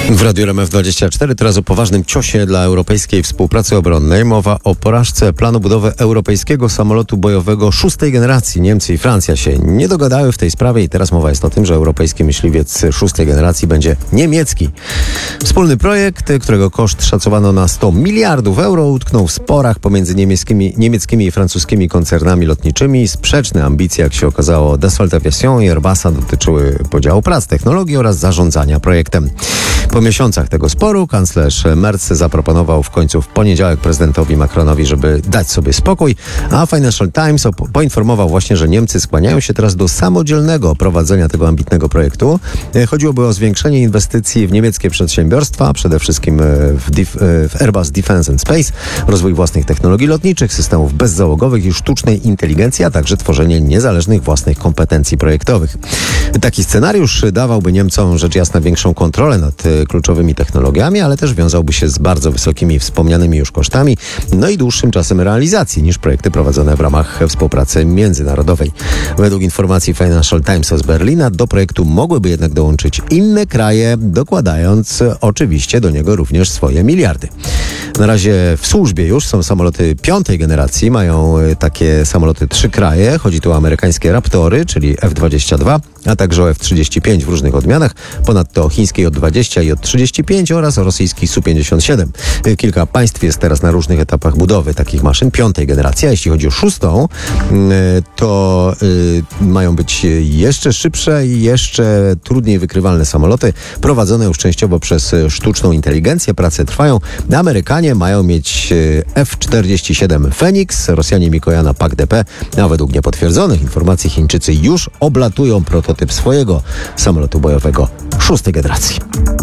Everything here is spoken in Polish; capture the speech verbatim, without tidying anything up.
W Radiu R M F dwadzieścia cztery teraz o poważnym ciosie dla europejskiej współpracy obronnej. Mowa o porażce planu budowy europejskiego samolotu bojowego szóstej generacji. Niemcy i Francja się nie dogadały w tej sprawie i teraz mowa jest o tym, że europejski myśliwiec szóstej generacji będzie niemiecki. Wspólny projekt, którego koszt szacowano na sto miliardów euro, utknął w sporach pomiędzy niemieckimi, niemieckimi i francuskimi koncernami lotniczymi. Sprzeczne ambicje, jak się okazało, Dassault Aviation i Airbusa dotyczyły podziału prac, technologii oraz zarządzania projektem. Po miesiącach tego sporu kanclerz Merz zaproponował w końcu w poniedziałek prezydentowi Macronowi, żeby dać sobie spokój, a Financial Times op- poinformował właśnie, że Niemcy skłaniają się teraz do samodzielnego prowadzenia tego ambitnego projektu. Chodziłoby o zwiększenie inwestycji w niemieckie przedsiębiorstwa, przede wszystkim w, dif- w Airbus Defence and Space, rozwój własnych technologii lotniczych, systemów bezzałogowych i sztucznej inteligencji, a także tworzenie niezależnych własnych kompetencji projektowych. Taki scenariusz dawałby Niemcom rzecz jasna większą kontrolę nad kluczowymi technologiami, ale też wiązałby się z bardzo wysokimi wspomnianymi już kosztami, no i dłuższym czasem realizacji niż projekty prowadzone w ramach współpracy międzynarodowej. Według informacji Financial Times z Berlina do projektu mogłyby jednak dołączyć inne kraje, dokładając oczywiście do niego również swoje miliardy. Na razie w służbie już są samoloty piątej generacji, mają takie samoloty trzy kraje. Chodzi tu o amerykańskie Raptory, czyli F dwadzieścia dwa, a także o F trzydzieści pięć w różnych odmianach, ponadto o chińskiej J dwadzieścia i J trzydzieści pięć oraz o rosyjski S U pięćdziesiąt siedem. Kilka państw jest teraz na różnych etapach budowy takich maszyn piątej generacji, a jeśli chodzi o szóstą, to mają być jeszcze szybsze i jeszcze trudniej wykrywalne samoloty, prowadzone już częściowo przez sztuczną inteligencję. Prace trwają. Amerykanie mają mieć F czterdzieści siedem Phoenix, Rosjanie Mikołajana P A C D P, a według niepotwierdzonych informacji Chińczycy już oblatują prototyp swojego samolotu bojowego szóstej generacji.